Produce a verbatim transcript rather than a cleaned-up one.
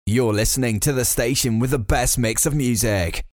You're listening to the station with the best mix of music.